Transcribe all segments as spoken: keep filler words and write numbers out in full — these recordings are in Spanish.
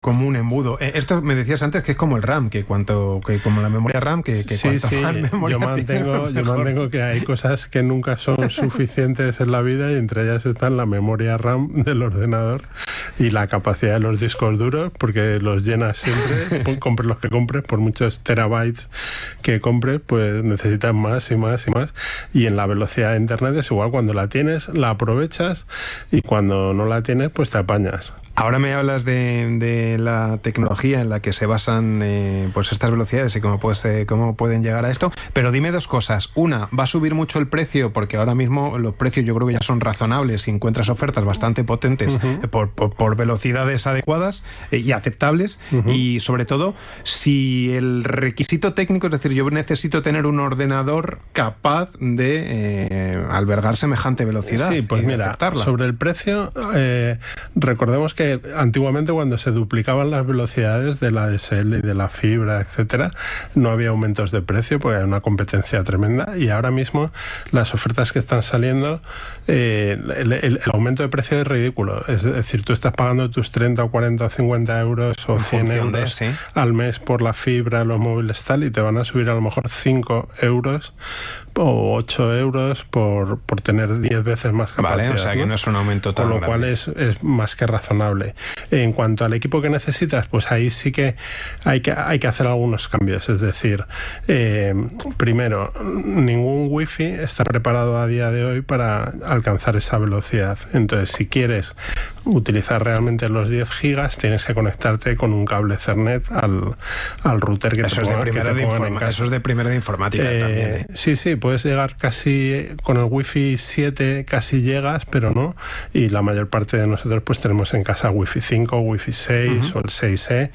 como un embudo. Eh, esto me decías antes que es como el RAM, que cuanto que como la memoria RAM, que, que sí, cuanto sí. más memoria Yo mantengo, tiene, yo mantengo que hay cosas que nunca son suficientes en la vida y entre ellas están la memoria RAM del ordenador y la capacidad de los discos duros, porque los llenas siempre, compres los que compres, por muchos terabytes que compres, pues necesitas más y más y más. Y en la velocidad de internet es igual, cuando la tienes la aprovechas y cuando no la tienes pues te apañas. Ahora me hablas de, de la tecnología en la que se basan eh, pues estas velocidades y cómo, pues, eh, cómo pueden llegar a esto, pero dime dos cosas. Una, ¿va a subir mucho el precio? Porque ahora mismo los precios yo creo que ya son razonables y encuentras ofertas bastante potentes uh-huh. por, por, por velocidades adecuadas eh, y aceptables uh-huh. y sobre todo si el requisito técnico, es decir, yo necesito tener un ordenador capaz de eh, albergar semejante velocidad. Sí, pues y mira, aceptarla. Sobre el precio, eh, recordemos que antiguamente cuando se duplicaban las velocidades de la A D S L y de la fibra, etcétera, no había aumentos de precio porque hay una competencia tremenda y ahora mismo las ofertas que están saliendo, eh, el, el, el aumento de precio es ridículo. Es decir, tú estás pagando tus treinta o cuarenta o cincuenta euros o en cien euros de, ¿sí? al mes por la fibra, los móviles tal, y te van a subir a lo mejor cinco euros o ocho euros por, por tener diez veces más capacidad. Vale, o sea que ¿no? no es un aumento tan grande. Con lo cual es, es más que razonable. En cuanto al equipo que necesitas, pues ahí sí que hay que, hay que hacer algunos cambios. Es decir, eh, primero, ningún wifi está preparado a día de hoy para alcanzar esa velocidad. Entonces, si quieres utilizar realmente los diez gigas, tienes que conectarte con un cable Ethernet al, al router que eso te pongan, es de que te de pongan informa- en casa. Eso es de primera de informática eh, también. ¿eh? Sí, sí, puedes llegar casi con el wifi siete, casi llegas, pero no. Y la mayor parte de nosotros pues tenemos en casa wifi cinco, wifi seis uh-huh. o el seis E,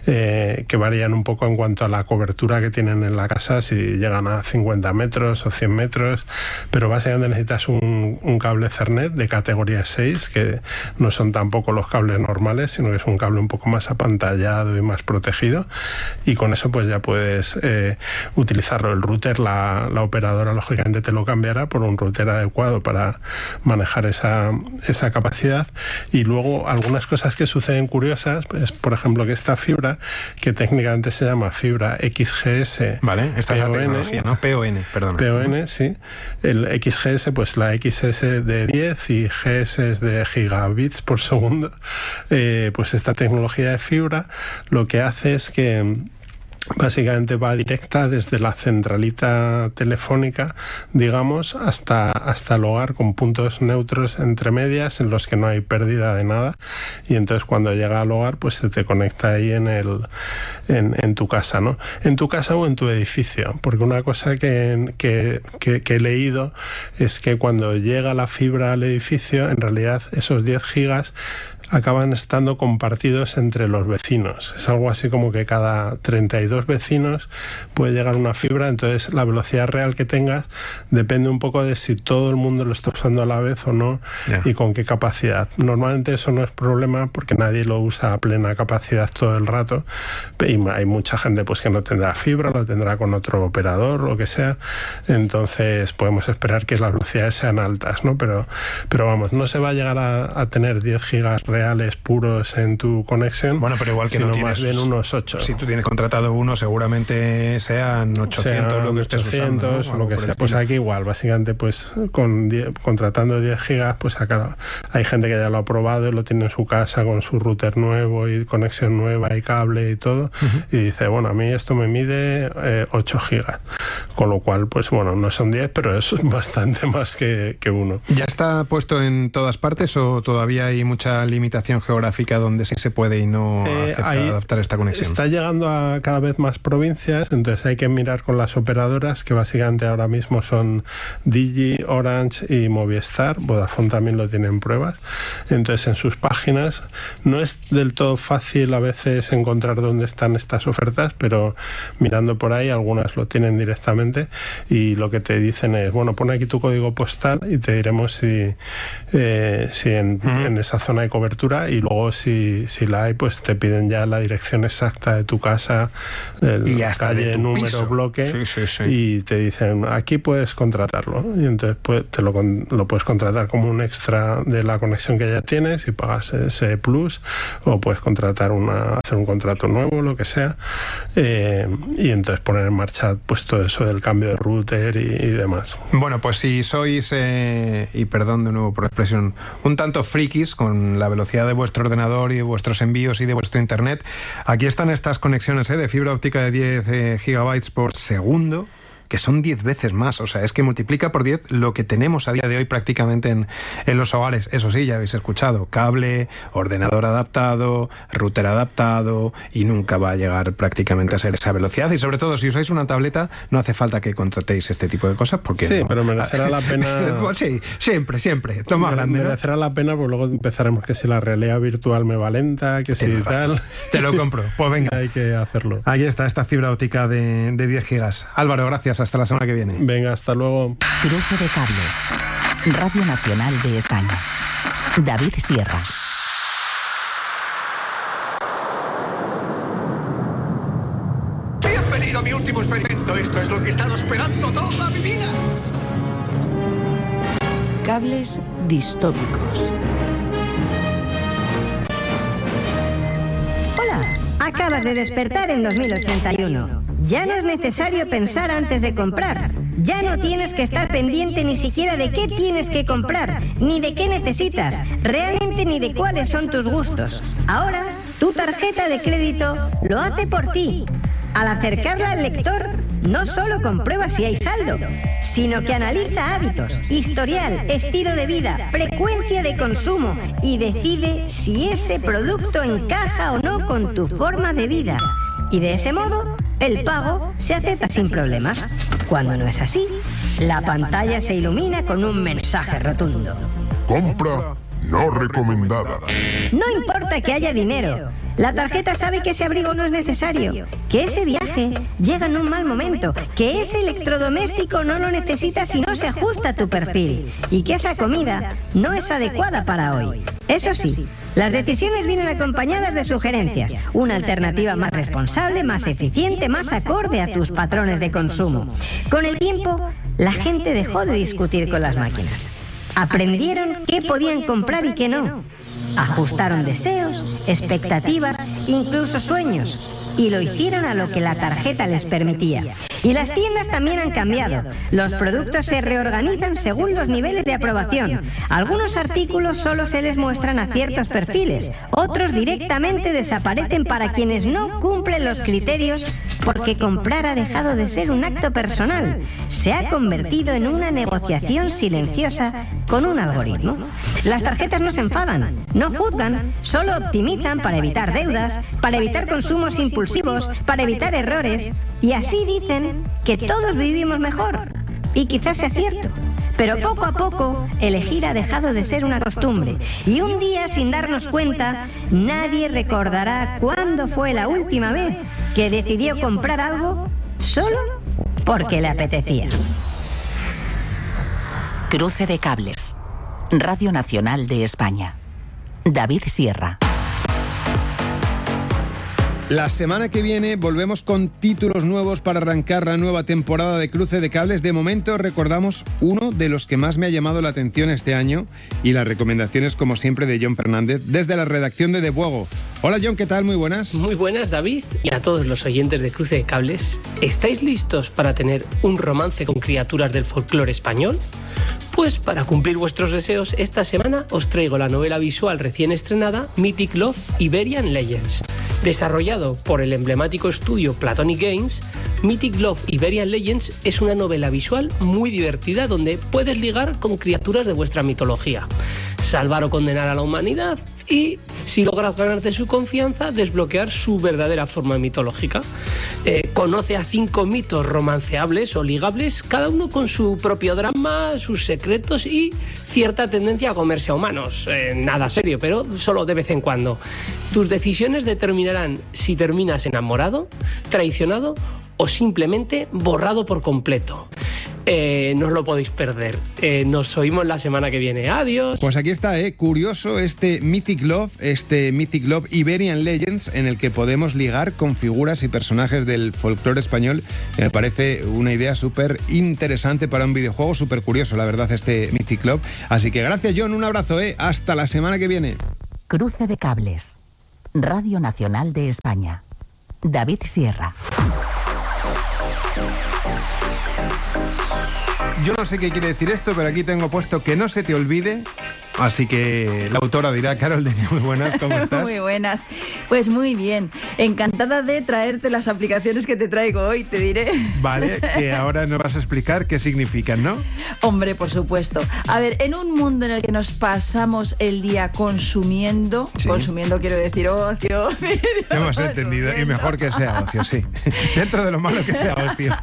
eh, que varían un poco en cuanto a la cobertura que tienen en la casa, si llegan a cincuenta metros o cien metros, pero básicamente necesitas un, un cable Ethernet de categoría seis, que no son tampoco los cables normales, sino que es un cable un poco más apantallado y más protegido, y con eso pues ya puedes eh, utilizarlo. El router, la, la operadora lógicamente te lo cambiará por un router adecuado para manejar esa, esa capacidad. Y luego algunas cosas que suceden curiosas es, por ejemplo, que esta fibra, que técnicamente se llama fibra X G S, vale, esta P O N, es la tecnología, ¿no? P O N, perdón. P O N, sí. El X G S, pues la X S de diez y G S es de gigabits por segundo. Eh, pues esta tecnología de fibra lo que hace es que básicamente va directa desde la centralita telefónica, digamos, hasta, hasta el hogar, con puntos neutros entre medias en los que no hay pérdida de nada, y entonces cuando llega al hogar pues se te conecta ahí en el en, en tu casa, ¿no? En tu casa o en tu edificio, porque una cosa que, que, que, que he leído es que cuando llega la fibra al edificio, en realidad esos diez gigas acaban estando compartidos entre los vecinos. Es algo así como que cada treinta y dos vecinos puede llegar una fibra, entonces la velocidad real que tengas depende un poco de si todo el mundo lo está usando a la vez o no, yeah. y con qué capacidad. Normalmente eso no es problema porque nadie lo usa a plena capacidad todo el rato, y hay mucha gente pues que no tendrá fibra, lo tendrá con otro operador, lo que sea, entonces podemos esperar que las velocidades sean altas, ¿no? Pero, pero vamos, no se va a llegar a, a tener diez gigas reales puros en tu conexión. Bueno, pero igual que sino no tienes, más bien unos ocho. Si tú tienes contratado uno, seguramente sean ochocientos, sean lo que estés ochocientos, usando, ¿no? O lo que sea. Pues aquí igual, básicamente, pues con diez, contratando diez gigas, pues acá hay gente que ya lo ha probado y lo tiene en su casa con su router nuevo y conexión nueva y cable y todo, uh-huh. y dice, bueno, a mí esto me mide eh, ocho gigas. Con lo cual, pues bueno, no son diez, pero es bastante más que, que uno. ¿Ya está puesto en todas partes o todavía hay mucha limitación geográfica donde sí se puede y no eh, acepta adaptar esta conexión? Está llegando a cada vez más provincias, entonces hay que mirar con las operadoras, que básicamente ahora mismo son Digi, Orange y Movistar. Vodafone también lo tiene en pruebas. Entonces en sus páginas no es del todo fácil a veces encontrar dónde están estas ofertas, pero mirando por ahí algunas lo tienen directamente directamente, y lo que te dicen es, bueno, pon aquí tu código postal y te diremos si, eh, si en, uh-huh. en esa zona hay cobertura, y luego si, si la hay, pues te piden ya la dirección exacta de tu casa, el y hasta calle, de tu número, piso. bloque, sí, sí, sí. y te dicen, aquí puedes contratarlo, y entonces pues, te lo, lo puedes contratar como un extra de la conexión que ya tienes y pagas ese plus, o puedes contratar una, hacer un contrato nuevo, lo que sea, eh, y entonces poner en marcha pues todo eso del cambio de router y, y demás. Bueno, pues si sois, eh, y perdón de nuevo por la expresión, un tanto frikis con la velocidad de vuestro ordenador y de vuestros envíos y de vuestro internet, aquí están estas conexiones eh, de fibra óptica de diez eh, gigabytes por segundo, que son diez veces más, o sea, es que multiplica por diez lo que tenemos a día de hoy prácticamente en, en los hogares. Eso sí, ya habéis escuchado, cable, ordenador adaptado, router adaptado, y nunca va a llegar prácticamente a ser esa velocidad. Y sobre todo, si usáis una tableta, no hace falta que contratéis este tipo de cosas, porque sí, no. pero merecerá la pena. Sí, siempre, siempre. Lo más grande, ¿no? Merecerá la pena, pues luego empezaremos que si la realidad virtual me va lenta, que si tal. Te lo compro. Pues venga. Hay que hacerlo. Ahí está, esta fibra óptica de, de diez gigas. Álvaro, gracias. Hasta la semana que viene. Venga, hasta luego. Cruce de cables. Radio Nacional de España. David Sierra. Bienvenido a mi último experimento. Esto es lo que he estado esperando toda mi vida. Cables distópicos. Hola, acabas de despertar en dos mil ochenta y uno. Ya no es necesario pensar antes de comprar. Ya no tienes que estar pendiente ni siquiera de qué tienes que comprar, ni de qué necesitas, realmente ni de cuáles son tus gustos. Ahora, tu tarjeta de crédito lo hace por ti. Al acercarla al lector, no solo comprueba si hay saldo, sino que analiza hábitos, historial, estilo de vida, frecuencia de consumo y decide si ese producto encaja o no con tu forma de vida. Y de ese modo, el pago se acepta sin problemas. Cuando no es así, la pantalla se ilumina con un mensaje rotundo. Compra no recomendada. No importa que haya dinero. La tarjeta sabe que ese abrigo no es necesario, que ese viaje llega en un mal momento, que ese electrodoméstico no lo necesitas si no se ajusta a tu perfil, y que esa comida no es adecuada para hoy. Eso sí, las decisiones vienen acompañadas de sugerencias, una alternativa más responsable, más eficiente, más acorde a tus patrones de consumo. Con el tiempo, la gente dejó de discutir con las máquinas. Aprendieron qué podían comprar y qué no. Ajustaron deseos, expectativas, incluso sueños, y lo hicieron a lo que la tarjeta les permitía. Y las tiendas también han cambiado. Los productos se reorganizan según los niveles de aprobación. Algunos artículos solo se les muestran a ciertos perfiles, otros directamente desaparecen para quienes no cumplen los criterios, porque comprar ha dejado de ser un acto personal. Se ha convertido en una negociación silenciosa con un algoritmo. Las tarjetas no se enfadan, no juzgan, solo optimizan para evitar deudas, para evitar consumos impulsivos, para evitar errores, y así dicen que todos vivimos mejor. Y quizás sea cierto, pero poco a poco elegir ha dejado de ser una costumbre, y un día, sin darnos cuenta, nadie recordará cuándo fue la última vez que decidió comprar algo solo porque le apetecía. Cruce de cables. Radio Nacional de España. David Sierra. La semana que viene volvemos con títulos nuevos para arrancar la nueva temporada de Cruce de Cables. De momento recordamos uno de los que más me ha llamado la atención este año, y las recomendaciones, como siempre, de Jon Fernández desde la redacción de De Buogo. Hola Jon, ¿qué tal? Muy buenas. Muy buenas, David, y a todos los oyentes de Cruce de Cables. ¿Estáis listos para tener un romance con criaturas del folclore español? Pues para cumplir vuestros deseos, esta semana os traigo la novela visual recién estrenada Mythic Love Iberian Legends. Desarrollado por el emblemático estudio Platonic Games, Mythic Love Iberian Legends es una novela visual muy divertida donde puedes ligar con criaturas de vuestra mitología, salvar o condenar a la humanidad y, si logras ganarte su confianza, desbloquear su verdadera forma mitológica. Eh, conoce a cinco mitos romanceables o ligables, cada uno con su propio drama, sus secretos y cierta tendencia a comerse a humanos. Eh, nada serio, pero solo de vez en cuando. Tus decisiones determinarán si terminas enamorado, traicionado o simplemente borrado por completo. Eh, no os lo podéis perder. Eh, nos oímos la semana que viene. Adiós. Pues aquí está, ¿eh? Curioso este Mythic Love, este Mythic Love Iberian Legends, en el que podemos ligar con figuras y personajes del folclore español. Me parece una idea súper interesante para un videojuego, súper curioso, la verdad, este Mythic Love. Así que gracias, John, un abrazo, ¿eh? Hasta la semana que viene. Cruce de cables. Radio Nacional de España. David Sierra. Yo no sé qué quiere decir esto, pero aquí tengo puesto que no se te olvide. Así que la autora dirá, Carol Denia, muy buenas, ¿cómo estás? Muy buenas, pues muy bien. Encantada de traerte las aplicaciones que te traigo hoy, te diré. Vale, que ahora nos vas a explicar qué significan, ¿no? Hombre, por supuesto. A ver, en un mundo en el que nos pasamos el día consumiendo, sí. consumiendo quiero decir ocio. Hemos entendido, y mejor que sea ocio, sí. Dentro de lo malo que sea ocio.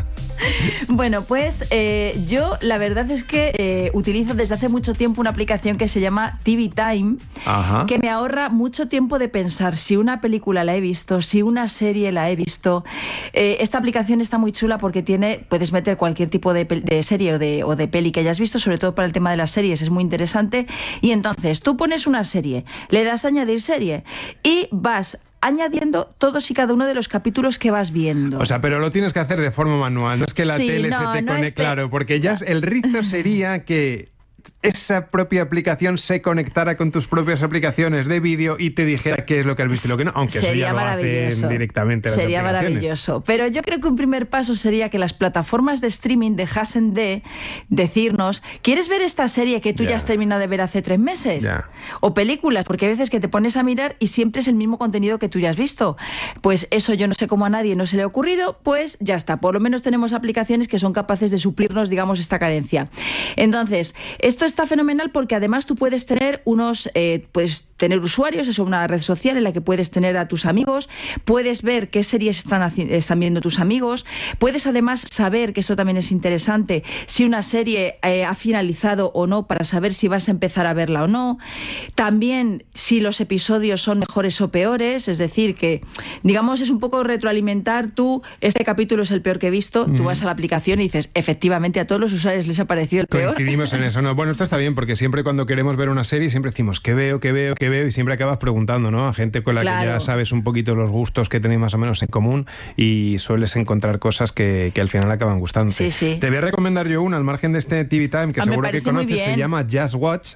Bueno, pues eh, yo la verdad es que eh, utilizo desde hace mucho tiempo una aplicación que se llama T V Time, Ajá. que me ahorra mucho tiempo de pensar si una película la he visto, si una serie la he visto. Eh, esta aplicación está muy chula porque tiene, puedes meter cualquier tipo de, de serie o de, o de peli que hayas visto, sobre todo para el tema de las series, es muy interesante. Y entonces tú pones una serie, le das a añadir serie y vas añadiendo todos y cada uno de los capítulos que vas viendo. O sea, pero lo tienes que hacer de forma manual, no es que la sí, tele no, se te no conecte, este... claro, porque ya el rizo sería que esa propia aplicación se conectara con tus propias aplicaciones de vídeo y te dijera qué es lo que has visto y lo que no, aunque sería eso ya lo hacen directamente las sería aplicaciones. Maravilloso, pero yo creo que un primer paso sería que las plataformas de streaming dejasen de decirnos, ¿quieres ver esta serie que tú ya, ya has terminado de ver hace tres meses? Ya. O películas, porque hay veces que te pones a mirar y siempre es el mismo contenido que tú ya has visto. Pues eso yo no sé cómo a nadie no se le ha ocurrido, pues ya está, por lo menos tenemos aplicaciones que son capaces de suplirnos, digamos, esta carencia. Entonces, esto está fenomenal porque además tú puedes tener unos, eh, puedes tener usuarios, es una red social en la que puedes tener a tus amigos, puedes ver qué series están, están viendo tus amigos, puedes además saber, que esto también es interesante, si una serie eh, ha finalizado o no, para saber si vas a empezar a verla o no. También si los episodios son mejores o peores, es decir, que digamos es un poco retroalimentar tú, este capítulo es el peor que he visto, mm. tú vas a la aplicación y dices, efectivamente a todos los usuarios les ha parecido el peor. Coincidimos en eso, ¿no? Bueno, esto está bien porque siempre cuando queremos ver una serie siempre decimos ¿qué veo, qué veo, qué veo? Y siempre acabas preguntando, ¿no? A gente con la claro. que ya sabes un poquito los gustos que tenéis más o menos en común y sueles encontrar cosas que, que al final acaban gustando. Sí, sí. Te voy a recomendar yo una al margen de este T V Time que ah, seguro que conoces, se llama Just Watch.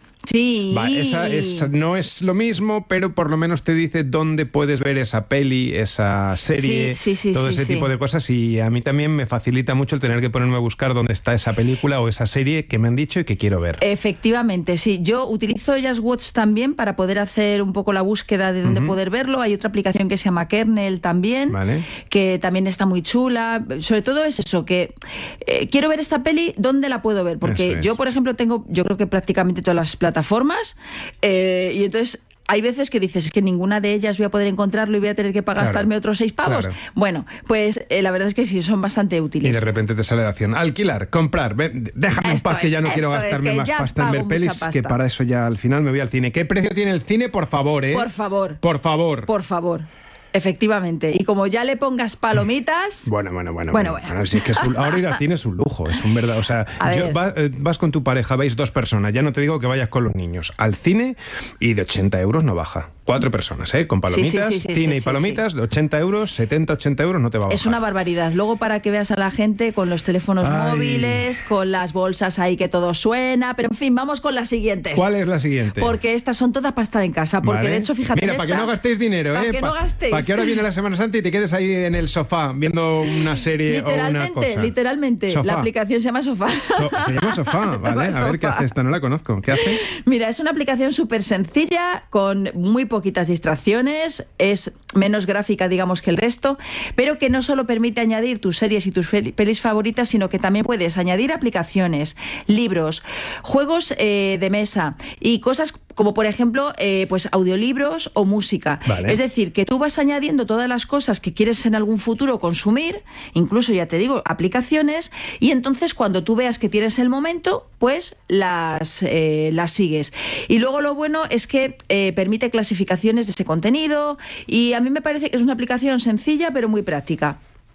Sí. Va, esa, esa no es lo mismo, pero por lo menos te dice dónde puedes ver esa peli, esa serie, sí, sí, sí, todo sí, ese sí. tipo de cosas. Y a mí también me facilita mucho el tener que ponerme a buscar dónde está esa película o esa serie que me han dicho y que quiero ver. Efectivamente, sí. Yo utilizo Just Watch también para poder hacer un poco la búsqueda de dónde uh-huh. poder verlo. Hay otra aplicación que se llama Kernel también, vale. que también está muy chula. Sobre todo es eso, que eh, quiero ver esta peli, ¿dónde la puedo ver? Porque yo, por ejemplo, tengo, yo creo que prácticamente todas las plataformas. Eh, y entonces hay veces que dices, es que ninguna de ellas voy a poder encontrarlo y voy a tener que pagar, claro, gastarme otros seis pavos. Claro. Bueno, pues eh, la verdad es que sí, son bastante útiles. Y de repente te sale la acción, alquilar, comprar, ven, déjame en paz que ya no quiero gastarme más pasta en ver pelis, pasta. Que para eso ya al final me voy al cine. ¿Qué precio tiene el cine? Por favor, ¿eh? Por favor. Por favor. Por favor. Efectivamente, y como ya le pongas palomitas... Bueno, bueno, bueno. Bueno, bueno. bueno. bueno si es que es un, ahora ir al cine es un lujo, es un verdad... O sea, yo, va, eh, vas con tu pareja, vais dos personas, ya no te digo que vayas con los niños, al cine y de ochenta euros no baja. Cuatro personas, ¿eh? Con palomitas, sí, sí, sí, sí, cine sí, y palomitas, sí, sí. de ochenta euros, setenta, ochenta euros no te va a bajar. Es una barbaridad. Luego para que veas a la gente con los teléfonos Ay. móviles, con las bolsas ahí que todo suena, pero en fin, vamos con las siguientes. ¿Cuál es la siguiente? Porque estas son todas para estar en casa, porque vale. de hecho, fíjate... Mira, para que no gastéis dinero, para ¿eh? Que no gastéis. Para que ahora viene la Semana Santa y te quedes ahí en el sofá viendo una serie o una cosa. Literalmente, sofá. La aplicación se llama Sofá. So, se llama Sofá, vale. A ver qué hace esta, no la conozco. ¿Qué hace? Mira, es una aplicación súper sencilla, con muy poquitas distracciones, es menos gráfica, digamos, que el resto, pero que no solo permite añadir tus series y tus pelis favoritas, sino que también puedes añadir aplicaciones, libros, juegos eh, de mesa y cosas como, por ejemplo, eh, pues audiolibros o música. Vale. Es decir, que tú vas añadiendo todas las cosas que quieres en algún futuro consumir, incluso, ya te digo, aplicaciones, y entonces cuando tú veas que tienes el momento, pues las, eh, las sigues. Y luego lo bueno es que eh, permite clasificaciones de ese contenido y a mí me parece que es una aplicación sencilla pero muy práctica.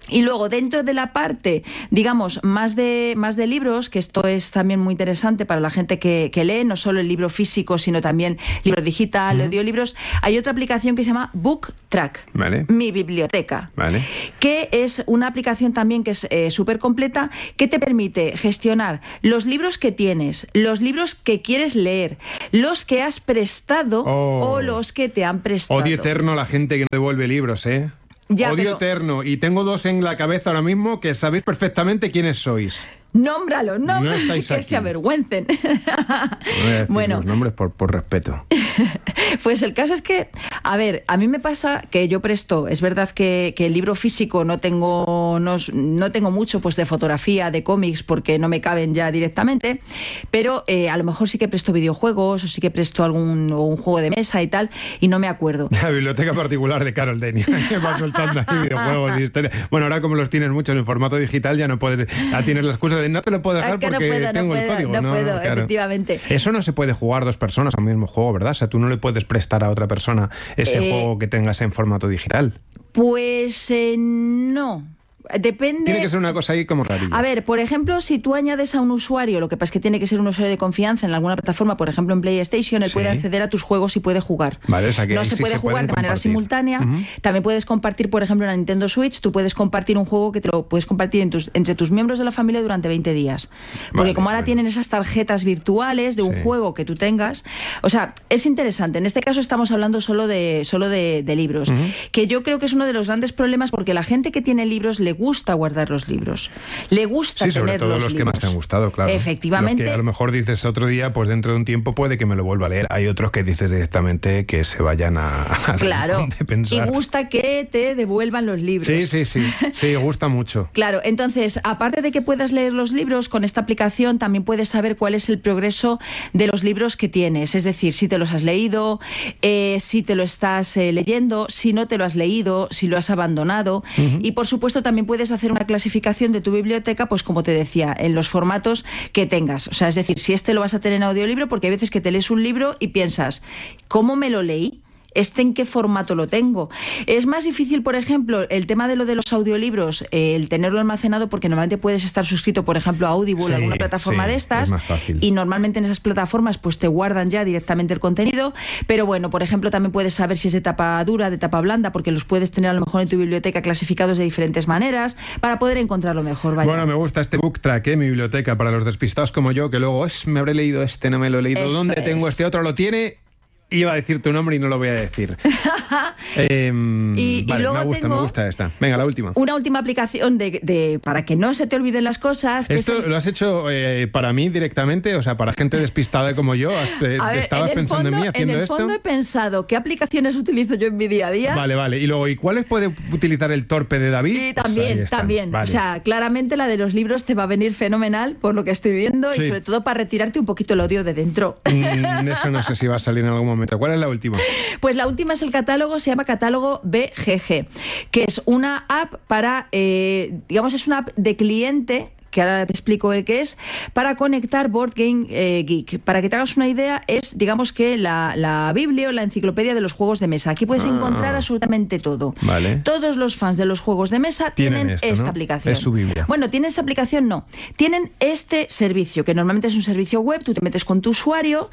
Y luego, dentro de la parte, digamos, más de, más de libros, que esto es también muy interesante para la gente que, que lee, no solo el libro físico, sino también libro digital, uh-huh. audiolibros, hay otra aplicación que se llama Book Track, vale. Mi biblioteca, vale. que es una aplicación también que es eh, súper completa, que te permite gestionar los libros que tienes, los libros que quieres leer, los que has prestado oh. o los que te han prestado. Odio eterno la gente que no devuelve libros, ¿eh? Ya, Odio pero... eterno. Y tengo dos en la cabeza ahora mismo que sabéis perfectamente quiénes sois. Nómbralo, nómbralo, no que aquí. se avergüencen. No voy a decir bueno, los nombres por, por respeto. Pues el caso es que, a ver, a mí me pasa que yo presto, es verdad que, que el libro físico no tengo, no, no tengo mucho pues de fotografía, de cómics, porque no me caben ya directamente, pero eh, a lo mejor sí que presto videojuegos o sí que presto algún o un juego de mesa y tal, y no me acuerdo. La biblioteca particular de Carol Denia, que va soltando ahí videojuegos y historias. Bueno, ahora como los tienes muchos en formato digital, ya no puedes, ya tienes la excusa de no te lo puedo dejar porque no puedo, tengo no el puedo, código. No, no puedo, claro. efectivamente. Eso no se puede jugar dos personas al mismo juego, ¿verdad? O sea, tú no le puedes prestar a otra persona ese eh, juego que tengas en formato digital. Pues eh, no. Depende... Tiene que ser una cosa ahí como rarilla. A ver, por ejemplo, si tú añades a un usuario, lo que pasa es que tiene que ser un usuario de confianza en alguna plataforma, por ejemplo en PlayStation, él sí. puede acceder a tus juegos y puede jugar. Vale, o sea que no ahí se sí puede se jugar de manera compartir. simultánea. Uh-huh. También puedes compartir, por ejemplo, en la Nintendo Switch, tú puedes compartir un juego que te lo puedes compartir en tus, entre tus miembros de la familia durante veinte días. Porque vale, como ahora bueno. tienen esas tarjetas virtuales de un sí. juego que tú tengas, o sea, es interesante. En este caso estamos hablando solo de, solo de, de libros, uh-huh. que yo creo que es uno de los grandes problemas porque la gente que tiene libros le gusta guardar los libros. Le gusta sí, tener sobre todo los, los libros. que más te han gustado, claro. Efectivamente. Los que a lo mejor dices otro día, pues dentro de un tiempo puede que me lo vuelva a leer. Hay otros que dices directamente que se vayan a, a claro. de pensar. Y gusta que te devuelvan los libros. Sí, sí, sí. Sí, gusta mucho. Claro, entonces, aparte de que puedas leer los libros, con esta aplicación también puedes saber cuál es el progreso de los libros que tienes. Es decir, si te los has leído, eh, si te lo estás eh, leyendo, si no te lo has leído, si lo has abandonado. Uh-huh. Y por supuesto también puedes hacer una clasificación de tu biblioteca, pues como te decía, en los formatos que tengas. O sea, es decir, si este lo vas a tener en audiolibro, porque hay veces que te lees un libro y piensas, ¿cómo me lo leí? ¿Este en qué formato lo tengo? Es más difícil, por ejemplo, el tema de lo de los audiolibros, eh, el tenerlo almacenado, porque normalmente puedes estar suscrito, por ejemplo, a Audible, sí, alguna plataforma sí, de estas, es más fácil. Y normalmente en esas plataformas pues te guardan ya directamente el contenido, pero bueno, por ejemplo, también puedes saber si es de tapa dura, de tapa blanda, porque los puedes tener a lo mejor en tu biblioteca clasificados de diferentes maneras, para poder encontrarlo mejor. Vaya. Bueno, me gusta este book track, ¿eh? Mi biblioteca, para los despistados como yo, que luego, es, me habré leído este, no me lo he leído, Esto ¿dónde es. tengo este otro? ¿Lo tiene? Iba a decir tu nombre y no lo voy a decir. eh, y, vale, y me gusta, me gusta esta. Venga, la última. Una última aplicación de, de para que no se te olviden las cosas. ¿Esto es el... lo has hecho eh, para mí directamente? O sea, para gente despistada como yo. Ver, ¿Estabas en pensando fondo, en mí haciendo esto? En el esto? fondo he pensado qué aplicaciones utilizo yo en mi día a día. Vale, vale. Y luego, ¿y cuáles puede utilizar el torpe de David? Y también, pues también. Vale. O sea, claramente la de los libros te va a venir fenomenal por lo que estoy viendo sí. y sobre todo para retirarte un poquito el odio de dentro. Mm, eso no sé si va a salir en algún momento. ¿Cuál es la última? Pues la última es el catálogo, se llama Catálogo B G G, que es una app para, eh, digamos, es una app de cliente, que ahora te explico el que es, para conectar Board Game eh, Geek. Para que te hagas una idea, es, digamos que la, la Biblia o la enciclopedia de los juegos de mesa. Aquí puedes ah, encontrar absolutamente todo. Vale. Todos los fans de los juegos de mesa tienen, tienen esto, esta ¿no? aplicación. Es su Biblia. Bueno, tienen esta aplicación, no. Tienen este servicio, que normalmente es un servicio web, tú te metes con tu usuario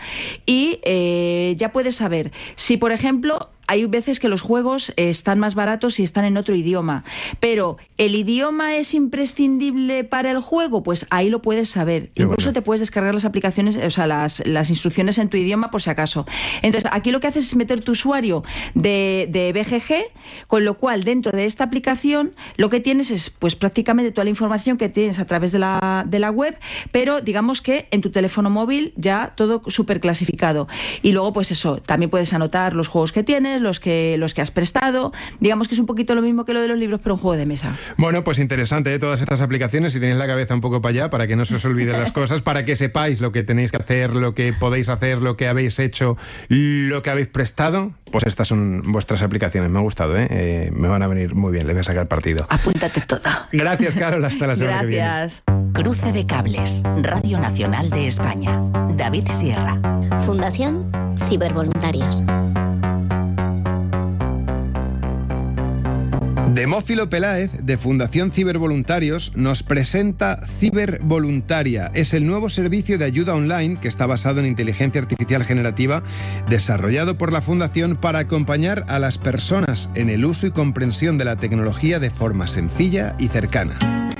y eh, ya puedes saber si, por ejemplo, hay veces que los juegos están más baratos y están en otro idioma, pero ¿el idioma es imprescindible para el juego? Pues ahí lo puedes saber. Qué Incluso bueno. te puedes descargar las aplicaciones, o sea, las, las instrucciones en tu idioma por si acaso. Entonces, aquí lo que haces es meter tu usuario de, de B G G, con lo cual dentro de esta aplicación lo que tienes es pues prácticamente toda la información que tienes a través de la, de la web, pero digamos que en tu teléfono móvil ya todo súper clasificado. Y luego, pues eso, también puedes anotar los juegos que tienes, los que los que has prestado, digamos que es un poquito lo mismo que lo de los libros, pero un juego de mesa. Bueno, pues interesante, ¿eh? Todas estas aplicaciones, si tenéis la cabeza un poco para allá, para que no se os olviden las cosas, para que sepáis lo que tenéis que hacer, lo que podéis hacer, lo que habéis hecho, lo que habéis prestado, pues estas son vuestras aplicaciones. Me ha gustado, ¿eh? Eh, me van a venir muy bien, les voy a sacar partido. Apúntate toda. Gracias, Carol, hasta la semana Gracias. que viene. Cruce de Cables, Radio Nacional de España. David Sierra. Fundación Cibervoluntarios. Demófilo Peláez, de Fundación Cibervoluntarios, nos presenta Cibervoluntaria. Es el nuevo servicio de ayuda online que está basado en inteligencia artificial generativa, desarrollado por la Fundación para acompañar a las personas en el uso y comprensión de la tecnología de forma sencilla y cercana.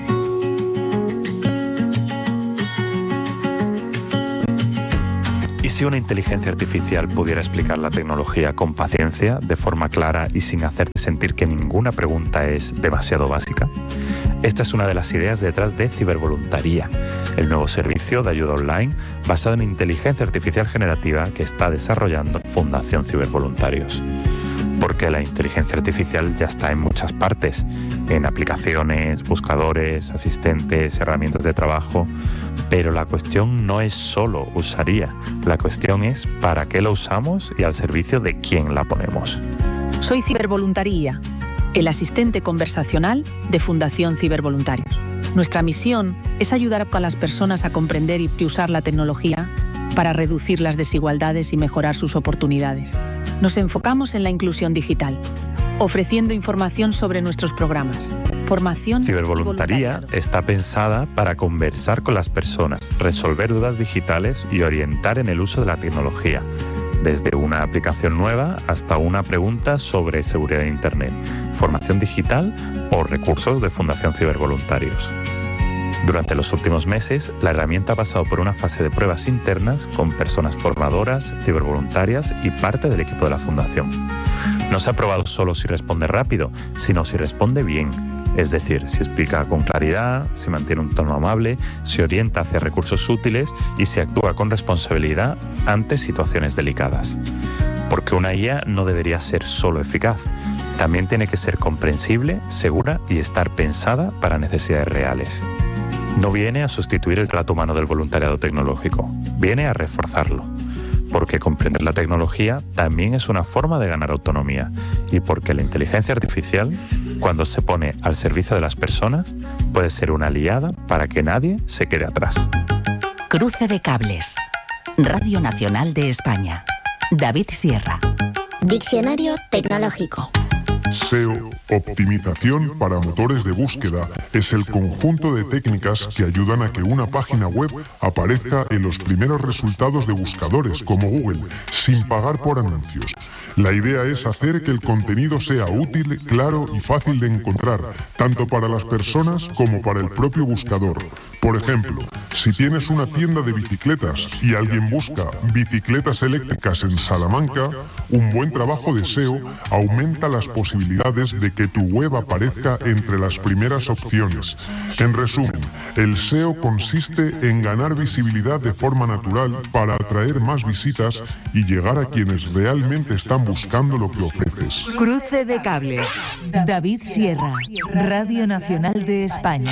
¿Y si una inteligencia artificial pudiera explicar la tecnología con paciencia, de forma clara y sin hacerte sentir que ninguna pregunta es demasiado básica? Esta es una de las ideas detrás de Cibervoluntaria, el nuevo servicio de ayuda online basado en inteligencia artificial generativa que está desarrollando Fundación Cibervoluntarios. Porque la inteligencia artificial ya está en muchas partes, en aplicaciones, buscadores, asistentes, herramientas de trabajo, pero la cuestión no es solo usar I A, la cuestión es para qué lo usamos y al servicio de quién la ponemos. Soy Cibervoluntaria, el asistente conversacional de Fundación Cibervoluntarios. Nuestra misión es ayudar a las personas a comprender y usar la tecnología para reducir las desigualdades y mejorar sus oportunidades. Nos enfocamos en la inclusión digital, ofreciendo información sobre nuestros programas, formación. Cibervoluntaria está pensada para conversar con las personas, resolver dudas digitales y orientar en el uso de la tecnología, desde una aplicación nueva hasta una pregunta sobre seguridad de Internet, formación digital o recursos de Fundación Cibervoluntarios. Durante los últimos meses, la herramienta ha pasado por una fase de pruebas internas con personas formadoras, cibervoluntarias y parte del equipo de la Fundación. No se ha probado solo si responde rápido, sino si responde bien. Es decir, si explica con claridad, si mantiene un tono amable, si orienta hacia recursos útiles y si actúa con responsabilidad ante situaciones delicadas. Porque una I A no debería ser solo eficaz. También tiene que ser comprensible, segura y estar pensada para necesidades reales. No viene a sustituir el trato humano del voluntariado tecnológico, viene a reforzarlo. Porque comprender la tecnología también es una forma de ganar autonomía y porque la inteligencia artificial, cuando se pone al servicio de las personas, puede ser una aliada para que nadie se quede atrás. Cruce de cables. Radio Nacional de España. David Sierra. Diccionario tecnológico. S E O, optimización para motores de búsqueda, es el conjunto de técnicas que ayudan a que una página web aparezca en los primeros resultados de buscadores como Google, sin pagar por anuncios. La idea es hacer que el contenido sea útil, claro y fácil de encontrar, tanto para las personas como para el propio buscador. Por ejemplo, si tienes una tienda de bicicletas y alguien busca bicicletas eléctricas en Salamanca, un buen trabajo de S E O aumenta las posibilidades de que tu web aparezca entre las primeras opciones. En resumen, el S E O consiste en ganar visibilidad de forma natural para atraer más visitas y llegar a quienes realmente están buscando lo que ofreces. Cruce de cables. David Sierra, Radio Nacional de España.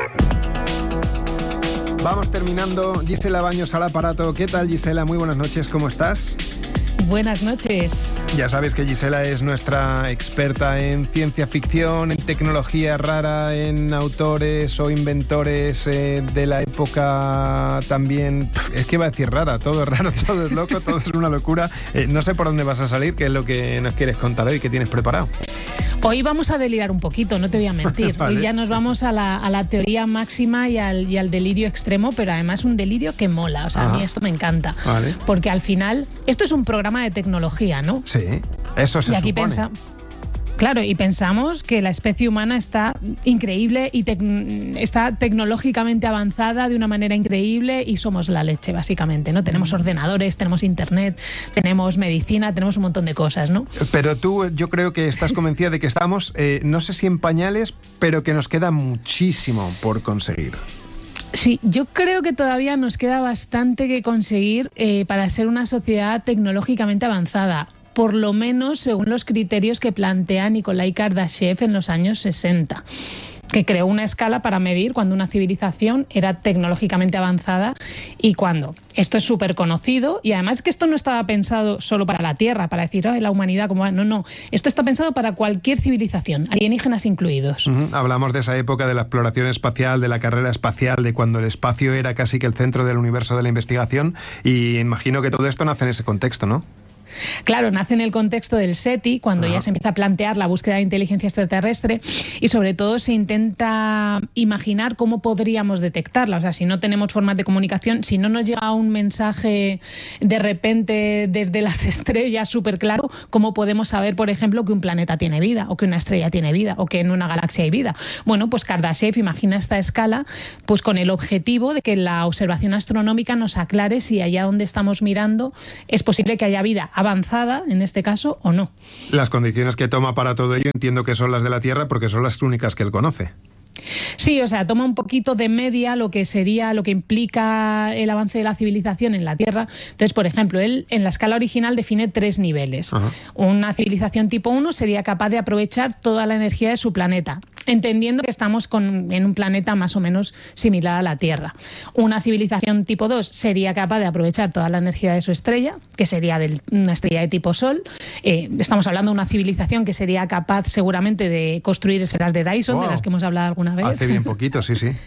Vamos terminando. Gisela Baños al aparato. ¿Qué tal, Gisela? Muy buenas noches, ¿cómo estás? Buenas noches. Ya sabes que Gisela es nuestra experta en ciencia ficción, en tecnología rara, en autores o inventores eh, de la época también. Es que iba a decir rara, todo es raro, todo es loco, todo es una locura. Eh, no sé por dónde vas a salir, qué es lo que nos quieres contar hoy, qué tienes preparado. Hoy vamos a delirar un poquito, no te voy a mentir. Vale. Hoy ya nos vamos a la, a la teoría máxima y al, y al delirio extremo, pero además un delirio que mola. O sea, Ajá. a mí esto me encanta. Vale. Porque al final, esto es un programa de tecnología, ¿no? Sí, eso se y aquí supone. Pensa, claro, y pensamos que la especie humana está increíble y tec, está tecnológicamente avanzada de una manera increíble y somos la leche, básicamente, ¿no? Tenemos ordenadores, tenemos internet, tenemos medicina, tenemos un montón de cosas, ¿no? Pero tú, yo creo que estás convencida de que estamos, eh, no sé si en pañales, pero que nos queda muchísimo por conseguir. Sí, yo creo que todavía nos queda bastante que conseguir eh, para ser una sociedad tecnológicamente avanzada, por lo menos según los criterios que plantea Nikolai Kardashev en los años sesenta, que creó una escala para medir cuando una civilización era tecnológicamente avanzada y cuándo. Esto es súper conocido y además que esto no estaba pensado solo para la Tierra, para decir, oh, la humanidad, como va. No, no. Esto está pensado para cualquier civilización, alienígenas incluidos. Uh-huh. Hablamos de esa época de la exploración espacial, de la carrera espacial, de cuando el espacio era casi que el centro del universo de la investigación y imagino que todo esto nace en ese contexto, ¿no? Claro, nace en el contexto del SETI, cuando Ajá. ya se empieza a plantear la búsqueda de inteligencia extraterrestre y sobre todo se intenta imaginar cómo podríamos detectarla. O sea, si no tenemos formas de comunicación, si no nos llega un mensaje de repente desde las estrellas súper claro, ¿cómo podemos saber, por ejemplo, que un planeta tiene vida o que una estrella tiene vida o que en una galaxia hay vida? Bueno, pues Kardashev imagina esta escala pues con el objetivo de que la observación astronómica nos aclare si allá donde estamos mirando es posible que haya vida avanzada, en este caso, o no. Las condiciones que toma para todo ello entiendo que son las de la Tierra porque son las únicas que él conoce. Sí, o sea, toma un poquito de media lo que sería, lo que implica el avance de la civilización en la Tierra. Entonces, por ejemplo, él en la escala original define tres niveles. Ajá. Una civilización tipo uno sería capaz de aprovechar toda la energía de su planeta, entendiendo que estamos con, en un planeta más o menos similar a la Tierra. Una civilización tipo dos sería capaz de aprovechar toda la energía de su estrella, que sería de una estrella de tipo Sol. Eh, estamos hablando de una civilización que sería capaz seguramente de construir esferas de Dyson, wow. de las que hemos hablado alguna vez. Hace bien poquito, sí, sí.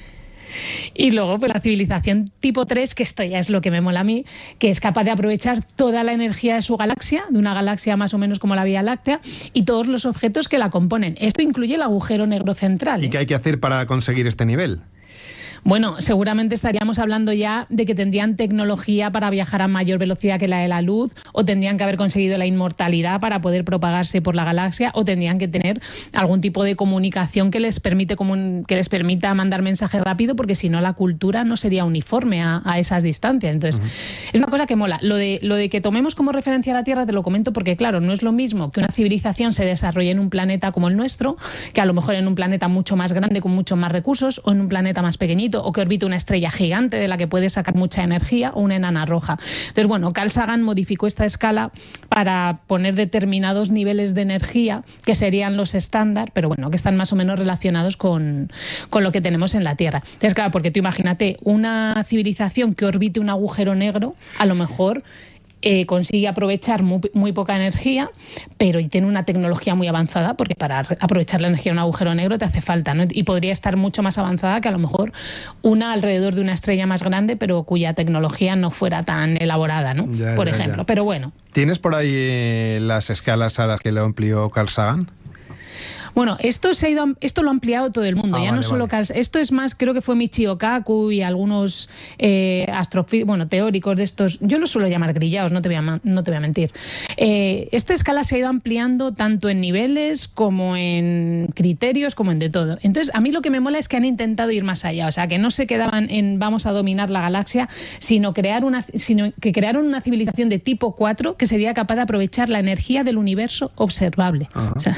Y luego pues, la civilización tipo tres, que esto ya es lo que me mola a mí, que es capaz de aprovechar toda la energía de su galaxia, de una galaxia más o menos como la Vía Láctea, y todos los objetos que la componen. Esto incluye el agujero negro central. ¿Y qué hay que hacer para conseguir este nivel? Bueno, seguramente estaríamos hablando ya de que tendrían tecnología para viajar a mayor velocidad que la de la luz, o tendrían que haber conseguido la inmortalidad para poder propagarse por la galaxia, o tendrían que tener algún tipo de comunicación que les permite comun- que les permita mandar mensajes rápido, porque si no la cultura no sería uniforme a, a esas distancias. Entonces, uh-huh. es una cosa que mola. Lo de, lo de que tomemos como referencia a la Tierra te lo comento porque, claro, no es lo mismo que una civilización se desarrolle en un planeta como el nuestro, que a lo mejor en un planeta mucho más grande con muchos más recursos, o en un planeta más pequeñito, o que orbite una estrella gigante de la que puede sacar mucha energía, o una enana roja. Entonces, bueno, Carl Sagan modificó esta escala para poner determinados niveles de energía que serían los estándar, pero bueno, que están más o menos relacionados con, con lo que tenemos en la Tierra. Entonces, claro, porque tú imagínate, una civilización que orbite un agujero negro, a lo mejor Eh, consigue aprovechar muy, muy poca energía, pero y tiene una tecnología muy avanzada, porque para aprovechar la energía de un agujero negro te hace falta, ¿no? Y podría estar mucho más avanzada que a lo mejor una alrededor de una estrella más grande, pero cuya tecnología no fuera tan elaborada, ¿no? Ya, Por ya, ejemplo, ya. Pero bueno. ¿Tienes por ahí eh, las escalas a las que lo amplió Carl Sagan? Bueno, esto se ha ido, esto lo ha ampliado todo el mundo, ah, ya vale, no solo vale. Carl, esto es más, creo que fue Michio Kaku y algunos eh, astrofí- bueno, teóricos de estos, yo los suelo llamar grillaos, no te voy a, no te voy a mentir. Eh, esta escala se ha ido ampliando tanto en niveles como en criterios, como en de todo. Entonces, a mí lo que me mola es que han intentado ir más allá, o sea, que no se quedaban en vamos a dominar la galaxia, sino, crear una, sino que crearon una civilización de tipo cuatro que sería capaz de aprovechar la energía del universo observable. Ajá. O sea,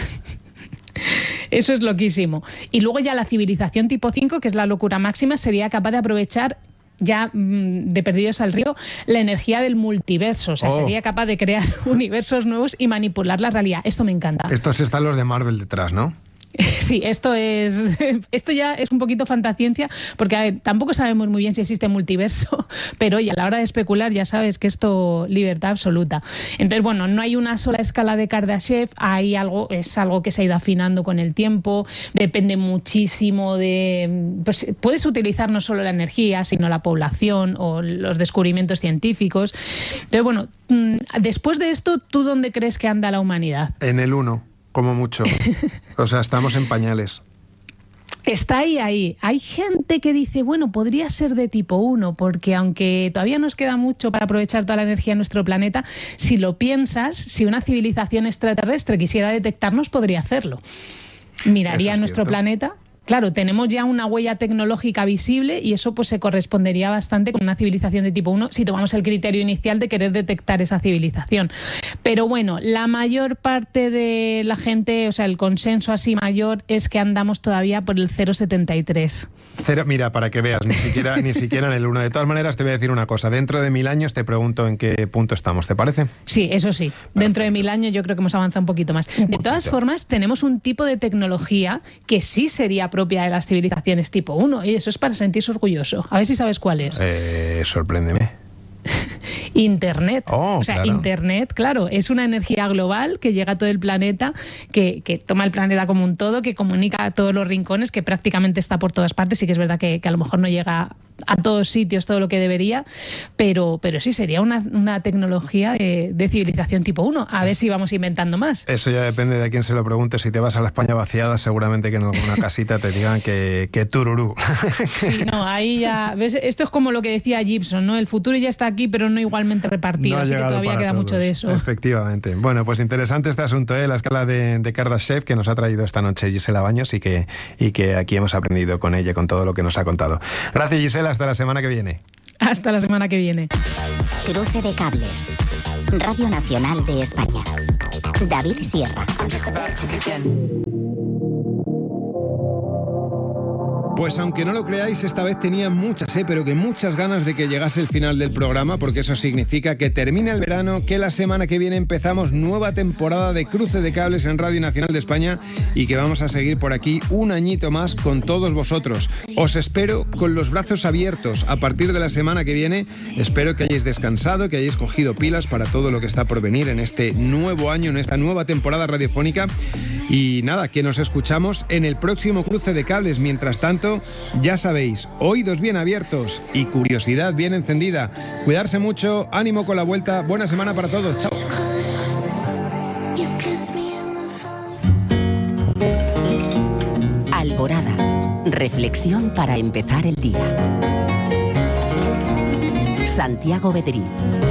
eso es loquísimo. Y luego ya la civilización tipo cinco, que es la locura máxima, sería capaz de aprovechar ya de perdidos al río la energía del multiverso. O sea, oh. sería capaz de crear universos nuevos y manipular la realidad. Esto me encanta. Estos están los de Marvel detrás, ¿no? Sí, esto es esto ya es un poquito fantasciencia, porque a ver, tampoco sabemos muy bien si existe multiverso, pero oye, a la hora de especular ya sabes que esto libertad absoluta. Entonces, bueno, no hay una sola escala de Kardashev, hay algo, es algo que se ha ido afinando con el tiempo, depende muchísimo de, pues puedes utilizar no solo la energía, sino la población o los descubrimientos científicos. Entonces, bueno, después de esto, ¿tú dónde crees que anda la humanidad? En el uno. Como mucho. O sea, estamos en pañales. Está ahí, ahí. Hay gente que dice, bueno, podría ser de tipo uno, porque aunque todavía nos queda mucho para aprovechar toda la energía de nuestro planeta, si lo piensas, si una civilización extraterrestre quisiera detectarnos, podría hacerlo. Miraría nuestro planeta. Claro, tenemos ya una huella tecnológica visible y eso pues se correspondería bastante con una civilización de tipo uno si tomamos el criterio inicial de querer detectar esa civilización. Pero bueno, la mayor parte de la gente, o sea, el consenso así mayor es que andamos todavía por el cero coma setenta y tres. Cero, mira, para que veas, ni siquiera, ni siquiera en el uno. De todas maneras, te voy a decir una cosa. Dentro de mil años te pregunto en qué punto estamos, ¿te parece? Sí, eso sí. Perfecto. Dentro de mil años yo creo que hemos avanzado un poquito más. Un de poquito. Todas formas, tenemos un tipo de tecnología que sí sería propia de las civilizaciones tipo uno, y eso es para sentirse orgulloso. A ver si sabes cuál es. Eh, sorpréndeme. Internet. Oh, o sea, claro. Internet, claro, es una energía global que llega a todo el planeta, que, que toma el planeta como un todo, que comunica a todos los rincones, que prácticamente está por todas partes. Sí que es verdad que, que a lo mejor no llega a todos sitios todo lo que debería, pero, pero sí sería una, una tecnología de, de civilización tipo uno. A ver si vamos inventando más. Eso ya depende de a quién se lo pregunte. Si te vas a la España vaciada, seguramente que en alguna casita te digan que, que tururú. Sí, no, ahí ya... ¿ves? Esto es como lo que decía Gibson, ¿no? El futuro ya está aquí, pero no igualmente repartido, No ha así que llegado todavía para queda todos. mucho de eso. Efectivamente. Bueno, pues interesante este asunto, ¿eh? La escala de, de Kardashev que nos ha traído esta noche Gisela Baños y que, y que aquí hemos aprendido con ella, con todo lo que nos ha contado. Gracias, Gisela. Hasta la semana que viene. Hasta la semana que viene. Cruce de cables. Radio Nacional de España. David Sierra. Pues aunque no lo creáis, esta vez tenía muchas, ¿eh? pero que muchas ganas de que llegase el final del programa, porque eso significa que termina el verano, que la semana que viene empezamos nueva temporada de Cruce de Cables en Radio Nacional de España y que vamos a seguir por aquí un añito más con todos vosotros. Os espero con los brazos abiertos a partir de la semana que viene. Espero que hayáis descansado, que hayáis cogido pilas para todo lo que está por venir en este nuevo año, en esta nueva temporada radiofónica. Y nada, que nos escuchamos en el próximo Cruce de Cables. Mientras tanto, ya sabéis, oídos bien abiertos y curiosidad bien encendida. Cuidarse mucho, ánimo con la vuelta, buena semana para todos. Chao. Alborada. Reflexión para empezar el día. Santiago Bedrí.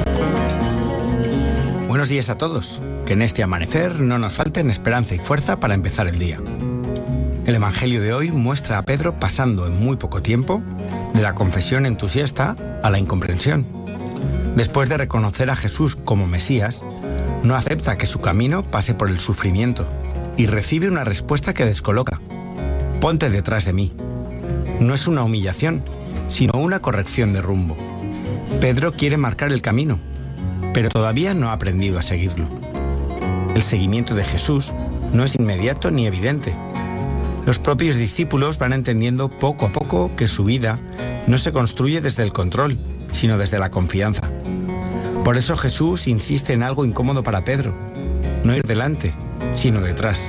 Buenos días a todos. Que en este amanecer no nos falten esperanza y fuerza para empezar el día. El Evangelio de hoy muestra a Pedro pasando en muy poco tiempo de la confesión entusiasta a la incomprensión. Después de reconocer a Jesús como Mesías, no acepta que su camino pase por el sufrimiento y recibe una respuesta que descoloca. Ponte detrás de mí. No es una humillación, sino una corrección de rumbo. Pedro quiere marcar el camino, pero todavía no ha aprendido a seguirlo. El seguimiento de Jesús no es inmediato ni evidente. Los propios discípulos van entendiendo poco a poco que su vida no se construye desde el control, sino desde la confianza. Por eso Jesús insiste en algo incómodo para Pedro: no ir delante, sino detrás.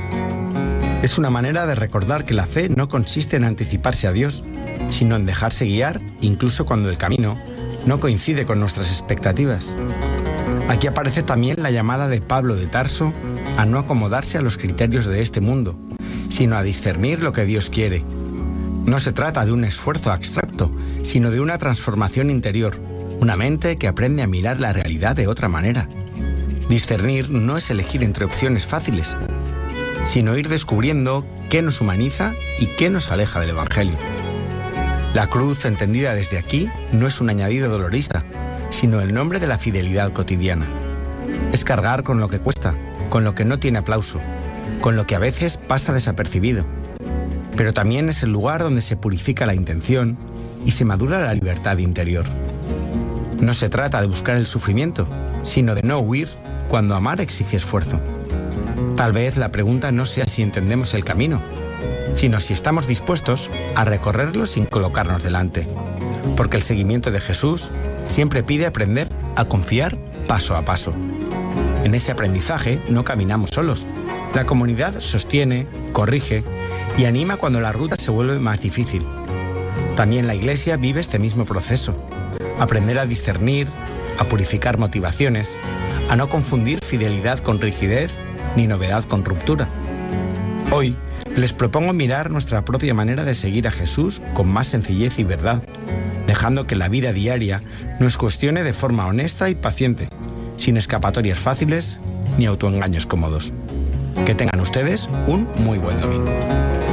Es una manera de recordar que la fe no consiste en anticiparse a Dios, sino en dejarse guiar incluso cuando el camino no coincide con nuestras expectativas. Aquí aparece también la llamada de Pablo de Tarso a no acomodarse a los criterios de este mundo, sino a discernir lo que Dios quiere. No se trata de un esfuerzo abstracto, sino de una transformación interior, una mente que aprende a mirar la realidad de otra manera. Discernir no es elegir entre opciones fáciles, sino ir descubriendo qué nos humaniza y qué nos aleja del Evangelio. La cruz, entendida desde aquí, no es un añadido dolorista, sino el nombre de la fidelidad cotidiana. Es cargar con lo que cuesta, con lo que no tiene aplauso, con lo que a veces pasa desapercibido. Pero también es el lugar donde se purifica la intención y se madura la libertad interior. No se trata de buscar el sufrimiento, sino de no huir cuando amar exige esfuerzo. Tal vez la pregunta no sea si entendemos el camino, sino si estamos dispuestos a recorrerlo sin colocarnos delante. Porque el seguimiento de Jesús siempre pide aprender a confiar paso a paso. En ese aprendizaje no caminamos solos. La comunidad sostiene, corrige y anima cuando la ruta se vuelve más difícil. También la Iglesia vive este mismo proceso. Aprender a discernir, a purificar motivaciones, a no confundir fidelidad con rigidez ni novedad con ruptura. Hoy les propongo mirar nuestra propia manera de seguir a Jesús con más sencillez y verdad, dejando que la vida diaria nos cuestione de forma honesta y paciente, sin escapatorias fáciles ni autoengaños cómodos. Que tengan ustedes un muy buen domingo.